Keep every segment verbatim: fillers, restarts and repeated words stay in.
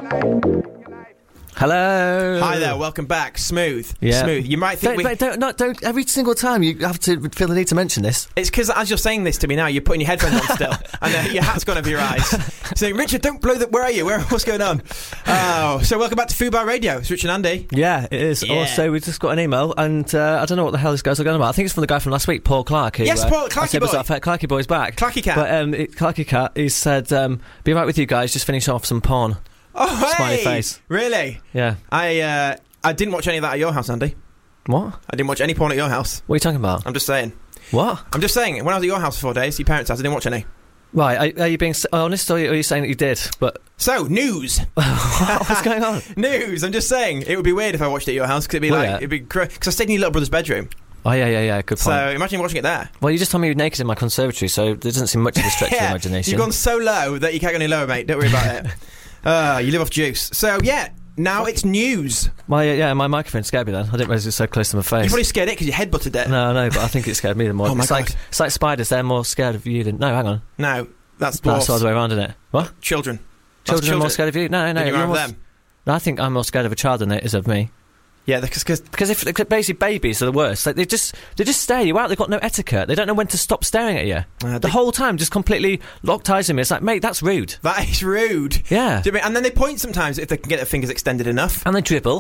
Hello. Hi there, welcome back. Smooth. Yeah. Smooth. You might think Don't, we... but don't, not, don't, every single time you have to feel the need to mention this. It's because as you're saying this to me now, you're putting your headphones on still, and uh, your hat's gone over your eyes. Saying, Richard, don't blow the... Where are you? Where, what's going on? Oh, so welcome back to Food Bar Radio. It's Richard and Andy. Yeah, it is. Yeah. Also, we just got an email, and uh, I don't know what the hell this guy's going about. I think it's from the guy from last week, Paul Clark. Who, Yes, uh, Paul, Clarky I said, boy. "What's up, Clarky boy's back. Clarky cat. But um, it, Clarky cat, he said, um, be right with you guys, just finish off some porn. Oh, hey! Smiley face. Really? Yeah. I, uh... I didn't watch any of that at your house, Andy. What? I didn't watch any porn at your house. What are you talking about? I'm just saying. What? I'm just saying, when I was at your house for four days, your parents' house, I didn't watch any. Right, are, are you being s- honest, or are you, are you saying that you did? But So, news. what's going on? News. I'm just saying, it would be weird if I watched it at your house, because it'd be Well, like, yeah. it'd be... Because I stayed in your little brother's bedroom. Oh, yeah, yeah, yeah, good point. So, imagine watching it there. Well, you just told me you were naked in my conservatory, so there doesn't seem much of a stretch of the imagination. You've gone so low that you can't go any lower, mate. Don't worry about it. Uh, you live off juice. So, yeah, now it's news. My, yeah, my microphone scared me then. I didn't realise it was so close to my face. You probably scared it because you headbutted it. No, no, but I think it scared me the more. Oh my it's God. like it's like spiders. They're more scared of you than no. Hang on, No, that's dwarfs. that's the other way around, isn't it? What? Children. That's Children, are more scared of you? No, no, no. than you are you're of more- them. No, I think I'm more scared of a child than it is of me. Yeah, because... Because if because basically babies are the worst. Like they just they just stare you out. They've got no etiquette. They don't know when to stop staring at you. Uh, the they- whole time, just completely locked eyes on me. It's like, mate, that's rude. That is rude. Yeah. Do you mean, and then they point sometimes if they can get their fingers extended enough. And they dribble.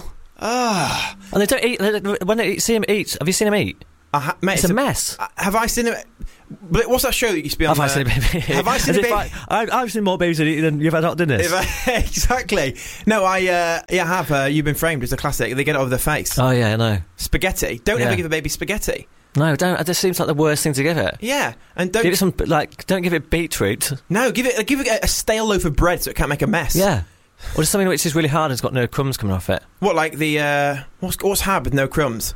Ah, And they don't eat. They, when they see him eat, have you seen him eat? uh, ha- mate, It's it's a mess. uh, have I seen it? But what's that show that used to be on? Have I uh, seen a baby? Have I seen As a if baby? I, I, I've seen more babies than, than you've had not done this. If I- exactly. No, I uh, yeah, I have. Uh, You've Been Framed is a classic. They get it over their face. Oh yeah, I know. Spaghetti. Don't Yeah. ever give a baby spaghetti. No, don't. It just seems like the worst thing to give it. Yeah, and don't Give it some like. Don't give it beetroot. no give it give it a stale loaf of bread so it can't make a mess. Yeah. Or just something which is really hard and has got no crumbs coming off it. What like the uh, what's what's hard with no crumbs?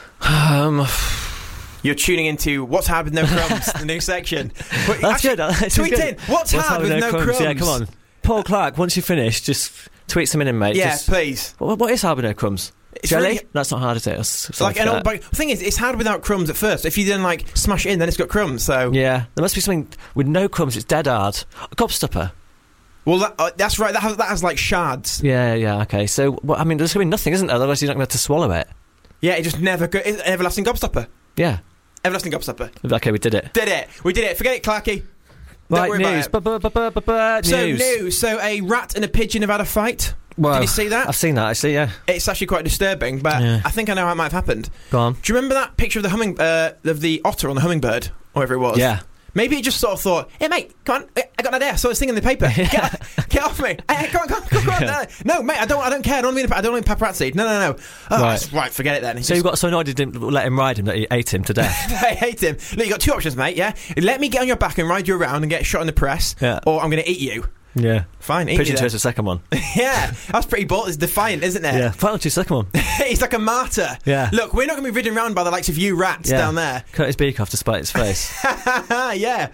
Um, You're tuning into What's Hard with No Crumbs, the new section. But that's actually, good. That's tweet good. in. What's, hard with no crumbs? Yeah, come on. Paul Clark, once you finish, just tweet some in, mate. Yeah, Just- please. What, what is hard with no crumbs? It's Jelly? really- That's not hard, is it? That's, It's like an old. But the thing is, it's hard without crumbs at first. If you then like smash it in, then it's got crumbs. So Yeah, there must be something with no crumbs. It's dead hard. A gobstopper. well, that, uh, that's right. That has, that has like shards. Yeah, yeah, okay. So, well, I mean, there's going to be nothing, isn't there? Otherwise, you're not going to be able to swallow it. Yeah, it just never. Go, it's everlasting gobstopper. Yeah. Everlasting gobstopper. Okay, we did it. Did it? We did it. Forget it, Clarky. Don't Right, worry news. about it. Bu-bu-bu-bu-bu-bu- So News. news. So a rat and a pigeon have had a fight. Whoa. Did you see that? I've seen that, actually, yeah. It's actually quite disturbing, but Yeah. I think I know how it might have happened. Go on. Do you remember that picture of the humming uh, of the otter on the hummingbird, or whatever it was? Yeah. Maybe it just sort of thought, "Hey mate, come on, I got an idea. I saw this thing in the paper. Get, get off me! Hey, come on, come on, come on! No, no, mate, I don't, I don't care. I don't mean, I don't mean paparazzi. No, no, no. Oh, Right. right. right, forget it then. It's So just- you've got so annoyed you didn't let him ride him that he ate him to death. I hate him. Look, you got two options, mate. Yeah, let me get on your back and ride you around and get shot in the press, Yeah. or I'm going to eat you. Yeah. Fine, eat Pigeon me chose then. the second one. Yeah, that's pretty bold. It's defiant, isn't it? Yeah. Final choose the second one. He's like a martyr. Yeah. Look, we're not going to be ridden around by the likes of you rats Yeah. down there. Cut his beak off to spite his face. Yeah.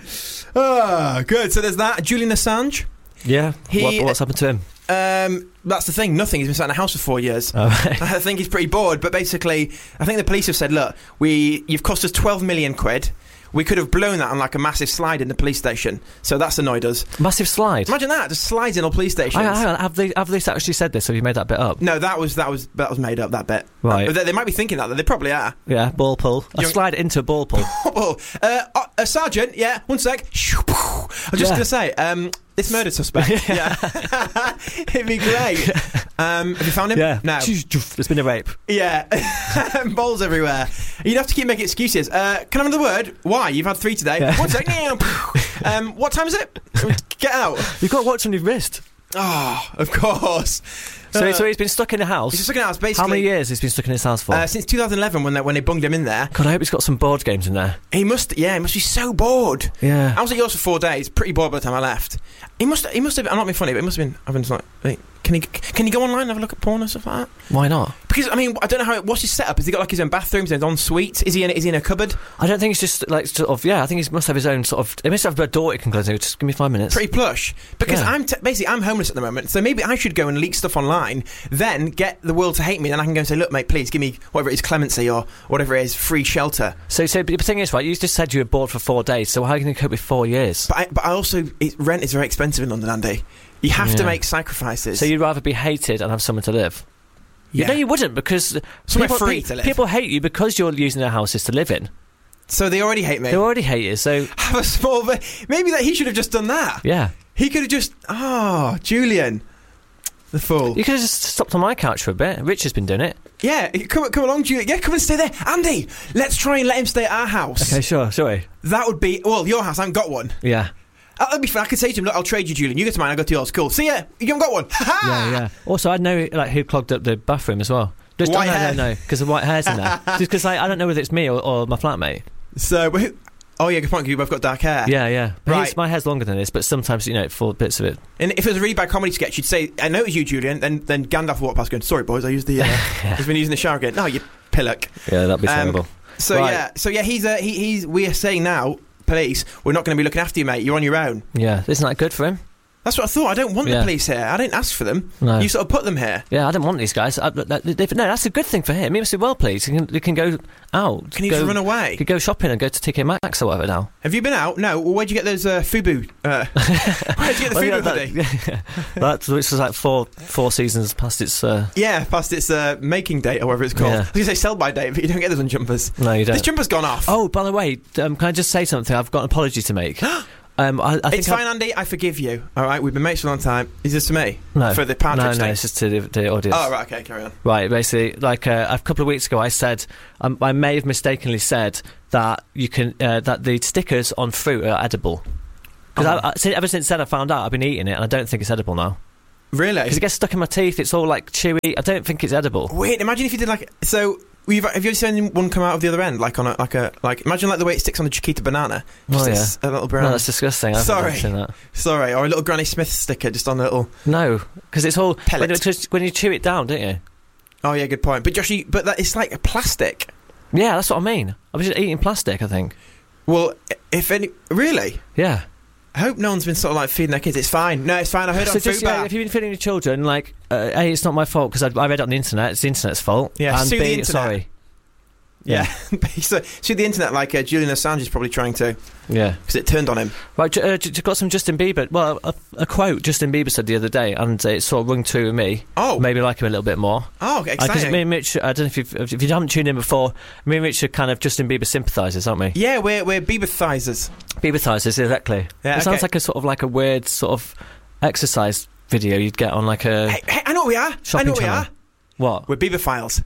Oh, good. So there's that. Julian Assange. Yeah. He- what, what's happened to him? Um, that's the thing. Nothing. He's been sat in a house for four years. Oh, right. I think he's pretty bored. But basically, I think the police have said, "Look, we you've cost us twelve million quid. We could have blown that on like a massive slide in the police station. So that's annoyed us. Massive slide. Imagine that. Just slides in all police stations. Hang on, hang on. Have they, have they actually said this? Have you made that bit up? No, that was that was that was made up. That bit. Right. Uh, they, they might be thinking that. They probably are. Yeah, ball pull. A You're- slide into a ball pull. Oh, uh, uh, uh, Sergeant, yeah, one sec. I was just Yeah. going to say, um, this murder suspect. Yeah. It'd be great. Um, have you found him? Yeah. No. There's been a rape. Yeah. Balls everywhere. You'd have to keep making excuses. Uh, can I have another word? Why? You've had three today. Yeah. One sec. um, what time is it? Get out. You've got to watch on your wrist. Oh, of course. So, Uh, so he's been stuck in a house. He's just looking at us, basically. How many years has he been stuck in his house for? Uh, since two thousand eleven, when they, when they bunged him in there. God, I hope he's got some board games in there. He must, yeah, he must be so bored. Yeah. I was at yours for four days, pretty bored by the time I left. He must, he must have. I'm not being funny, but he must have been having like, wait, can he, can he go online and have a look at porn and stuff like that? Why not? Because I mean, I don't know how. It, what's his setup? Has he got like his own bathroom, his own suite? Is he in? Is he in a cupboard? I don't think it's just like sort of. Yeah, I think he must have his own sort of. He must have a door he can go to. Just give me five minutes. Pretty plush. Because Yeah. I'm t- basically I'm homeless at the moment, so maybe I should go and leak stuff online, then get the world to hate me, and I can go and say, look, mate, please give me whatever it is, clemency or whatever it is, free shelter. So, so but the thing is, right? You just said you were bored for four days. So how can you cope with four years? But I, but I also it, rent is very expensive in London, Andy. You have Yeah. to make sacrifices. So you'd rather be hated and have somewhere to live? yeah. No, you wouldn't, because Somewhere people, free pe- to live. people hate you because you're using their houses to live in. So they already hate me. They already hate you, so Have a small... bit- Maybe that he should have just done that. yeah. He could have just... Oh, Julian. The fool. You could have just stopped on my couch for a bit. Rich has been doing it. Yeah, come, come along, Julian. Yeah, come and stay there. Andy, let's try and let him stay at our house. Okay, sure, sorry. That would be... Well, your house, I haven't got one. Yeah. Uh, That'd be fun. I could say to him, look, I'll trade you, Julian. You go to mine, I'll go to yours. Cool. See ya. You haven't got one. Ha-ha! Yeah, yeah. Also, I know like who clogged up the bathroom as well. Just White no, hair. no, no, because the white hair's in there. Just because like, I don't know whether it's me or, or my flatmate. So, but who... Oh, yeah, good point, 'cause you both got dark hair. Yeah, yeah. But Right. his- my hair's longer than this, but sometimes, you know, full bits of it. And if it was a really bad comedy sketch, you'd say, I know it was you, Julian. Then then Gandalf would walk past going, sorry, boys, I used the... Uh, He's been using the shower again. No, you pillock. Yeah, that'd be Um, terrible. So, Right. yeah. So, yeah, he's... Uh, he, he's. We are saying now, police, we're not going to be looking after you, mate. You're on your own. Yeah, isn't that good for him? That's what I thought. I don't want Yeah. the police here. I didn't ask for them. No. You sort of put them here. Yeah, I don't want these guys. I, that, they, no, that's a good thing for him. He must be well pleased. He can, he can go out. Can you go, just run He away? could go shopping and go to T K Maxx or whatever now. Have you been out? No. Well, where'd you get those uh, Fubu? Uh, where'd you get the Well, Fubu yeah, hoodie? that, that, which was like four four seasons past its... Uh, Yeah, past its uh, making date or whatever it's called. Yeah. I was going to say sell by date, but you don't get those on jumpers. no, you don't. This jumper's gone off. Oh, by the way, um, can I just say something? I've got an apology to make. um, I, I think It's I've- fine, Andy. I forgive you. All right, we've been mates for a long time. Is this to me? No. For the partridge No, no, thing? it's just to the, the audience. Oh, right, okay, carry on. Right, basically, like uh, a couple of weeks ago, I said um, I may have mistakenly said that you can uh, that the stickers on fruit are edible. Because Oh. I, I, since- ever since then, I found out I've been eating it, and I don't think it's edible now. Really? Because it gets stuck in my teeth. It's all like chewy. I don't think it's edible. Wait, imagine if you did like... So, you've, have you ever seen one come out of the other end? Like on a... Like a like Imagine like the way it sticks on a Chiquita banana. Just Oh, yeah. this, a little brown... No, that's disgusting. I've Sorry. never seen that. Sorry, or a little Granny Smith sticker just on a little... No, because it's all Pellet. when, you- when you chew it down, don't you? Oh, yeah, good point. But Josh, you, but that, it's like a plastic. Yeah, that's what I mean. I was just eating plastic. I think. Well, if any... Really? Yeah. I hope no one's been sort of like feeding their kids. It's fine. No, it's fine. I heard it So on just, Food yeah, Bar. if you've been feeding your children, like, uh, A, it's not my fault because I, I read it on the internet. It's the internet's fault. Yeah, and sue B, the internet. sorry. Yeah. so, see the internet like uh, Julian Assange is probably trying to, Yeah. because it turned on him. Right, j- uh, j- got some Justin Bieber. Well, a, a quote Justin Bieber said the other day, and it sort of rung true with me. Oh. Maybe like him a little bit more. Oh, okay, Because exciting. me and Mitch, I don't know if, you've, if you haven't tuned in before, me and Mitch are kind of Justin Bieber sympathisers, aren't we? yeah, we're, we're Bieberthizers. Bieberthizers, exactly. Yeah, it sounds okay. like a sort of like a weird sort of exercise video you'd get on like a Hey, hey, I know what we are. I shopping know what we channel. are. What? We're Bieber files.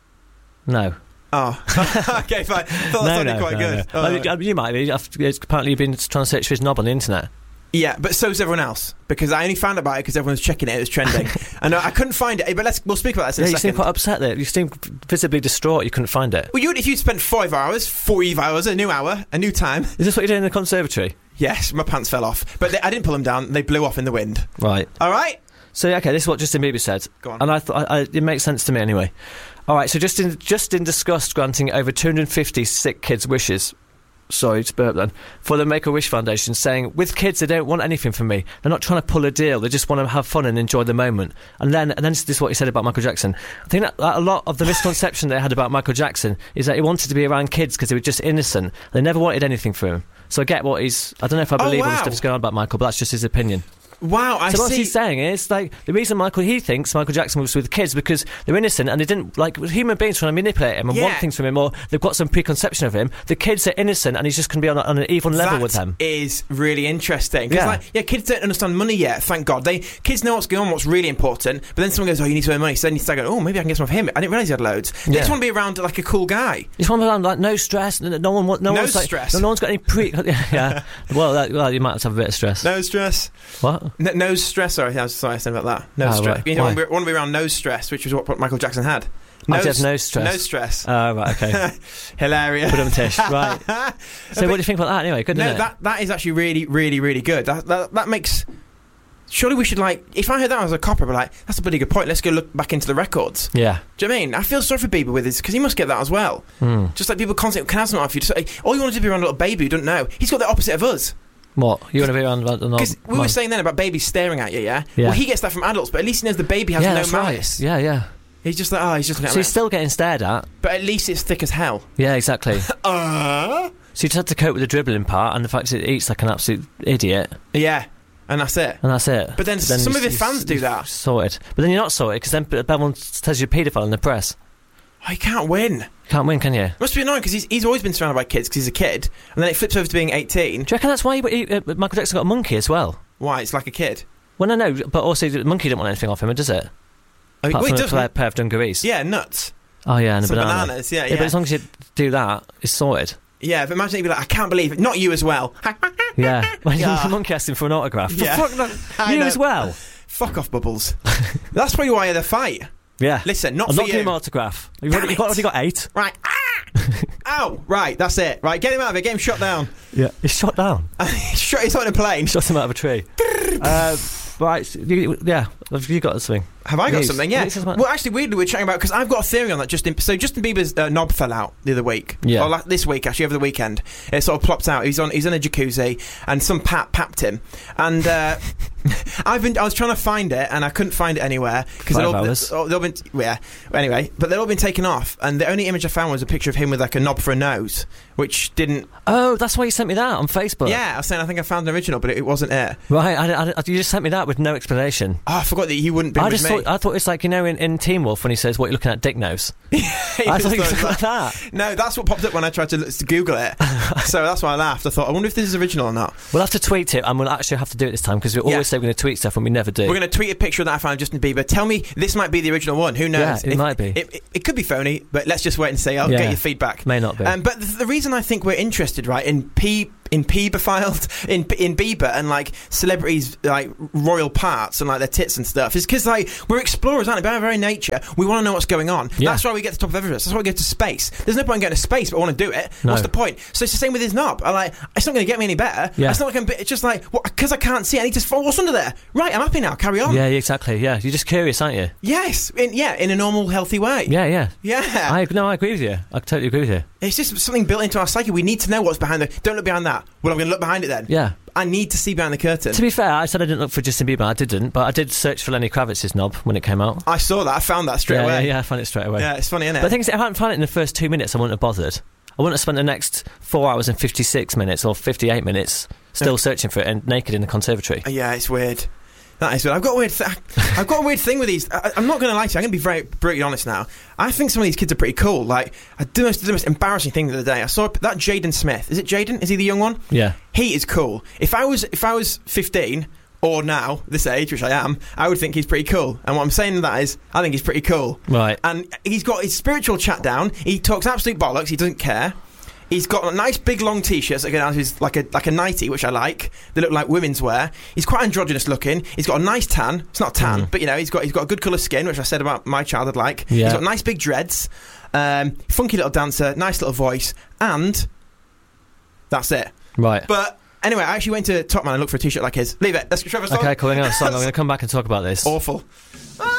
No. Oh. okay, fine. Thought that no, sounded no, quite no, good. no. Oh, Well, you might be. I've- it's- Apparently, you've been trying to search for his knob on the internet. yeah, but so's everyone else. Because I only found out about it because everyone's checking it. It was trending. and I, I couldn't find it. But let's we'll speak about that in Yeah, a you seem second. quite upset there. You seem visibly distraught. You couldn't find it. Well, you would if you'd spent five hours, five hours, a new hour, a new time. Is this what you're doing in the conservatory? Yes, my pants fell off. But they, I didn't pull them down. They blew off in the wind. Right. All right? So yeah, okay, this is what Justin Bieber said. Go on. And I thought I, I, it makes sense to me anyway. All right. So Justin Justin discussed granting over two hundred fifty sick kids' wishes. Sorry to burp then. For the Make-A-Wish Foundation, saying, with kids, they don't want anything from me. They're not trying to pull a deal. They just want to have fun and enjoy the moment. And then, and then this is what he said about Michael Jackson. I think that, that a lot of the misconception they had about Michael Jackson is that he wanted to be around kids because they were just innocent. They never wanted anything from him. So I get what he's... I don't know if I Oh, believe all the wow. stuff that's going on about Michael, but that's just his opinion. Wow, I So what see. he's saying is, like, the reason Michael, he thinks Michael Jackson was with kids because they're innocent and they didn't, like, human beings trying to manipulate him and Yeah. want things from him, or they've got some preconception of him. The kids are innocent and he's just going to be on, a, on an even level That with them. is really interesting. 'Cause Yeah. like, yeah, kids don't understand money yet, thank God. They Kids know what's going on, what's really important, but then someone goes, oh, you need to earn money. So then you start going, oh, maybe I can get some of him. I didn't realise he had loads. They Yeah. just want to be around like a cool guy. You just want to have, like, no stress, no, no one, wa- no, No one's like, stress. no, no one's got any pre. yeah. Well, that, well, you might have to have a bit of stress. No stress. What? No, no stress, sorry, I was sorry I said about that. No Oh, stress. right. You know, Why? want to be around no stress, which was what Michael Jackson had. I No, did have no stress. No stress. Oh, right, okay. Hilarious. Put him tish. Right. So, what do you think about that anyway? Good, No, isn't it? that that is actually really, really, really good. That that, that makes. Surely we should, like, if I heard that as a copper, I'd be like, that's a pretty good point. Let's go look back into the records. Yeah. Do you know what I mean? I feel sorry for Bieber with this because he must get that as well. Mm. Just like people constantly, can I have something off you? Just like, all you want to do is be around a little baby who doesn't know. He's got the opposite of us. What? You want to be around like, the knob? Because we were saying then about babies staring at you, yeah? Yeah. Well, he gets that from adults, but at least he knows the baby has yeah, no that's malice. right. Yeah, yeah. He's just like, oh, he's just looking So at me. he's still getting stared at. But at least it's thick as hell. Yeah, exactly. Uh, So you just had to cope with the dribbling part and the fact that it eats like an absolute idiot. yeah. And that's it. And that's it. But then, But then some you- of your you- fans do you- that. Sorted. But then you're not sorted, because then everyone tells you you're a paedophile in the press. Oh, you can't win. Can't win, can you? It must be annoying because he's, he's always been surrounded by kids because he's a kid, and then it flips over to being eighteen. Do you reckon that's why he, he, uh, Michael Jackson got a monkey as well? Why? It's like a kid. Well, no, no, but also the monkey didn't want anything off him, does it? Oh, Apart well, from he a doesn't. pair, pair of dungarees. Yeah, nuts. Oh, yeah, and Some a banana. bananas, yeah, Yeah, yeah. but as long as you do that, it's sorted. Yeah, but imagine he'd be like, I can't believe it. Not you as well. Yeah. When Yeah. the monkey asked him for an autograph. Yeah. For fuck, I you know. as well. Fuck off, Bubbles. That's probably why they fight. Yeah. Listen, not I'm for not you. giving him an autograph. You've Damn already, you've got, it. already got eight. Right. Ah! Ow! Right, that's it. Right, get him out of it. Get him shot down. Yeah. He's shot down. Shot, he's on a plane. Shot him out of a tree. uh, right. so you, yeah. Have you got something? Have I got News. something? Yeah. News is what- Well, actually, weirdly, we're chatting about because I've got a theory on that. Justin, so Justin Bieber's uh, knob fell out the other week. Yeah. Or la- this week, actually, over the weekend, it sort of plopped out. He's on. He's in a jacuzzi, and some pap papped him. And uh, I've been. I was trying to find it, and I couldn't find it anywhere because Five they'll, hours. they'll, they'll been. Yeah. Anyway, but they've all been taken off, and the only image I found was a picture of him with like a knob for a nose, which didn't. Oh, that's why you sent me that on Facebook. Yeah, I was saying I think I found an original, but it, it wasn't it. Right. I, I, I, you just sent me that with no explanation. Oh, I forgot that you wouldn't be I with just me. thought I thought it's like, you know, in, in Teen Wolf when he says, "What are you looking at, dick nose?" He I just thought it was thought like that. No, that's what popped up when I tried to, l- to Google it. So that's why I laughed. I thought, I wonder if this is original or not. We'll have to tweet it, and we'll actually have to do it this time because we Yeah. always say we're going to tweet stuff and we never do. We're going to tweet a picture of that I found of Justin Bieber. Tell me this might be the original one. Who knows? Yeah, it If- might be. It, it, it could be phony, but let's just wait and see. I'll Yeah. get your feedback. May not be. Um, but the, the reason I think we're interested, right, in P in Bieberfiled in in Bieber and like celebrities like royal parts and like their tits and stuff is because like we're explorers, aren't we? By our very nature, we want to know what's going on. Yeah. That's why we get to the top of Everest. That's why we go to space. There's no point in getting to space, but I want to do it. No. What's the point? So it's the same with his knob. I like it's not going to get me any better. Yeah. It's not like I'm, it's just like because I can't see. I need to. Oh, what's under there? Right, I'm happy now. Carry on. Yeah, exactly. Yeah, you're just curious, aren't you? Yes. In, yeah, in a normal, healthy way. Yeah, yeah. Yeah. I no, I agree with you. I totally agree with you. It's just something built into our psyche. We need to know what's behind the. Don't look behind that. Well, I'm going to look behind it then. Yeah. I need to see behind the curtain. To be fair, I said I didn't look for Justin Bieber. I didn't, but I did search for Lenny Kravitz's knob when it came out. I saw that. I found that straight yeah, away. Yeah, yeah, I found it straight away. Yeah, it's funny, isn't it? But the thing is, if I hadn't found it in the first two minutes, I wouldn't have bothered. I wouldn't have spent the next four hours and fifty-six minutes or fifty-eight minutes still Yeah. searching for it and naked in the conservatory. Yeah, it's weird. That is weird. I've got a weird. Th- I've got a weird thing with these. I, I'm not going to lie to you. I'm going to be very brutally honest now. I think some of these kids are pretty cool. Like, I did the most, the most embarrassing thing the other day. I saw that Jaden Smith. Is it Jaden? Is he the young one? Yeah. He is cool. If I was, if I was fifteen or now this age, which I am, I would think he's pretty cool. And what I'm saying to that is, I think he's pretty cool. Right. And he's got his spiritual chat down. He talks absolute bollocks. He doesn't care. He's got a nice big long t-shirts that go down to his, like a like a nightie, which I like. They look like women's wear. He's quite androgynous looking. He's got a nice tan. It's not tan, Mm. but you know he's got he's got a good colour skin, which I said about my child I'd like. Yeah. He's got nice big dreads, um, funky little dancer, nice little voice, and that's it. Right. But anyway, I actually went to Top Man and looked for a t-shirt like his. Leave it. Let's Trevor's Okay, cool. Hang on a song. I'm going to come back and talk about this. Awful. Ah!